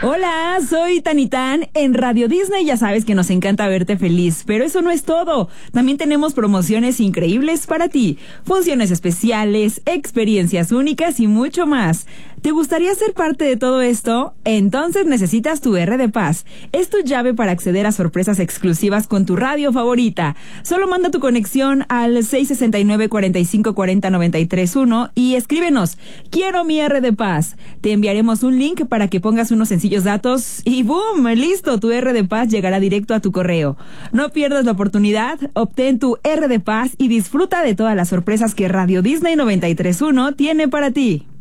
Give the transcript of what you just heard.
Hola, soy Tanitán. En Radio Disney ya sabes que nos encanta verte feliz, pero eso no es todo. También tenemos promociones increíbles para ti, funciones especiales, experiencias únicas y mucho más. ¿Te gustaría ser parte de todo esto? Entonces necesitas tu R de Paz. Es tu llave para acceder a sorpresas exclusivas con tu radio favorita. Solo manda tu conexión al 669-4540-931 y escríbenos: quiero mi R de Paz. Te enviaremos un link para que pongas unos sencillos datos y ¡boom! ¡Listo! Tu R de Paz llegará directo a tu correo. No pierdas la oportunidad, obtén tu R de Paz y disfruta de todas las sorpresas que Radio Disney 93.1 tiene para ti.